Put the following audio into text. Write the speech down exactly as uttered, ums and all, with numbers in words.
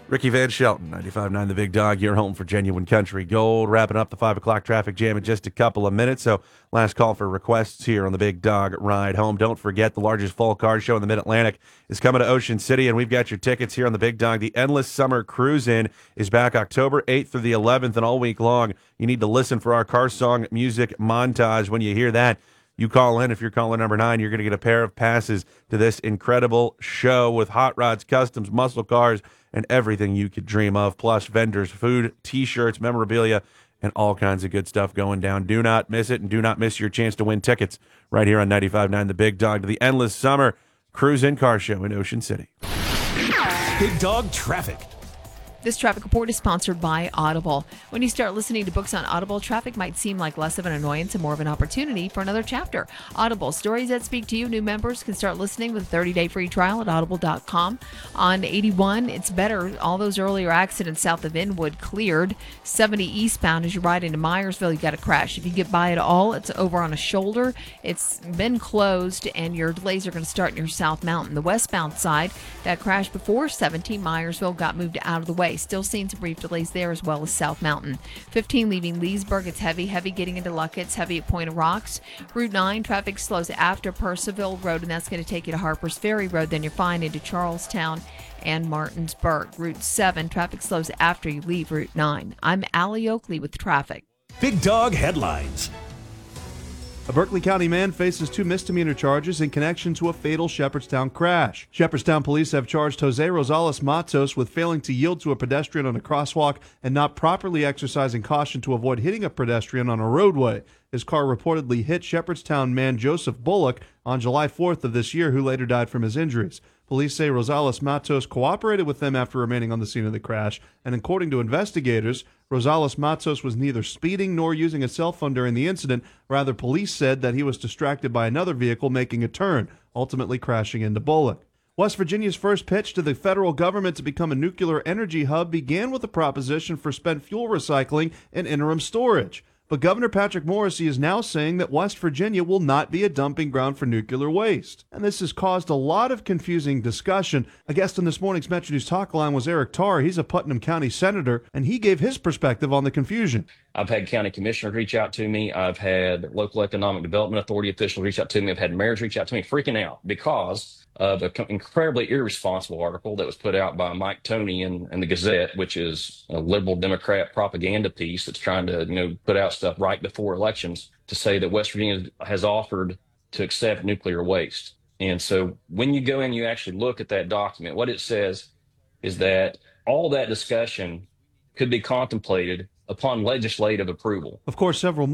Ricky Van Shelton, ninety-five point nine The Big Dog, your home for genuine country gold. Wrapping up the five o'clock traffic jam in just a couple of minutes. So, last call for requests here on the Big Dog Ride Home. Don't forget, the largest fall car show in the Mid-Atlantic is coming to Ocean City, and we've got your tickets here on the Big Dog. The Endless Summer Cruise-In is back October eighth through the eleventh, and all week long, you need to listen for our car song music montage. When you hear that, you call in. If you're caller number nine, you're going to get a pair of passes to this incredible show with hot rods, customs, muscle cars, and everything you could dream of, plus vendors, food, T-shirts, memorabilia, and all kinds of good stuff going down. Do not miss it, and do not miss your chance to win tickets right here on ninety-five point nine The Big Dog to the Endless Summer Cruise-In Car Show in Ocean City. Big Dog Traffic. This traffic report is sponsored by Audible. When you start listening to books on Audible, traffic might seem like less of an annoyance and more of an opportunity for another chapter. Audible, stories that speak to you. New members can start listening with a thirty-day free trial at audible dot com. On eighty-one, it's better. All those earlier accidents south of Inwood cleared. seventy eastbound, as you ride into Myersville, you got a crash. If you get by at all, it's over on a shoulder. It's been closed, and your delays are going to start near South Mountain. The westbound side, that crash before seventeen Myersville got moved out of the way. Still seeing some brief delays there, as well as South Mountain. fifteen leaving Leesburg, it's heavy, heavy getting into Luckett's, heavy at Point of Rocks. Route nine, traffic slows after Percival Road, and that's going to take you to Harper's Ferry Road. Then you're fine into Charlestown and Martinsburg. Route seven, traffic slows after you leave Route nine. I'm Allie Oakley with traffic. Big Dog Headlines. A Berkeley County man faces two misdemeanor charges in connection to a fatal Shepherdstown crash. Shepherdstown police have charged Jose Rosales Matos with failing to yield to a pedestrian on a crosswalk and not properly exercising caution to avoid hitting a pedestrian on a roadway. His car reportedly hit Shepherdstown man Joseph Bullock on July fourth of this year, who later died from his injuries. Police say Rosales Matos cooperated with them after remaining on the scene of the crash, and according to investigators, Rosales Matos was neither speeding nor using a cell phone during the incident. Rather, police said that he was distracted by another vehicle making a turn, ultimately crashing into Bullock. West Virginia's first pitch to the federal government to become a nuclear energy hub began with a proposition for spent fuel recycling and interim storage. But Governor Patrick Morrisey is now saying that West Virginia will not be a dumping ground for nuclear waste. And this has caused a lot of confusing discussion. A guest on this morning's Metro News Talk Line was Eric Tarr. He's a Putnam County senator, and he gave his perspective on the confusion. I've had county commissioners reach out to me. I've had local economic development authority officials reach out to me. I've had mayors reach out to me freaking out because of an incredibly irresponsible article that was put out by Mike Toney in, in the Gazette, which is a liberal Democrat propaganda piece that's trying to, you know, put out stuff right before elections to say that West Virginia has offered to accept nuclear waste. And so when you go in, you actually look at that document, what it says is that all that discussion could be contemplated upon legislative approval. Of course, several